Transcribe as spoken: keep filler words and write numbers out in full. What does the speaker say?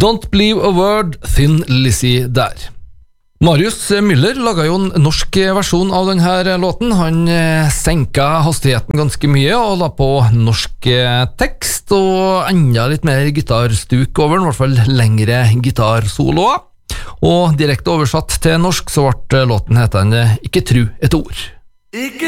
Don't Believe a Word, Thin Lizzy der. Marius Müller laget jo en norsk versjon av denne låten. Han senka hastigheten ganske mye og la på norsk tekst og enda litt mer gitarstuk over den, i hvert fall lengre gitarsoloer. Og direkte oversatt til norsk så ble låten hetende Ikke tru et ord.